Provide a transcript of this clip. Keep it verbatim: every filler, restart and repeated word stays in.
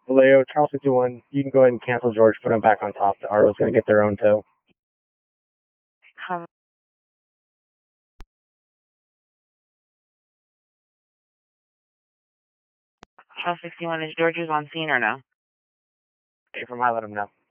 Vallejo, Charles sixty-one, you can go ahead and cancel George, put him back on top. The Argo's going to get their own tow. Um, Charles sixty-one, is George's on scene or no? Okay, from I let him know.